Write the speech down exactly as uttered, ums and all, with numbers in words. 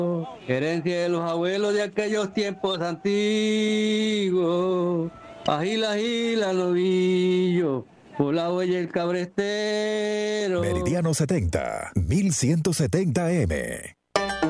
Herencia de los abuelos de aquellos tiempos antiguos. Agila, agila, novillo, por la huella el cabrestero. Meridiano setenta, mil ciento setenta M.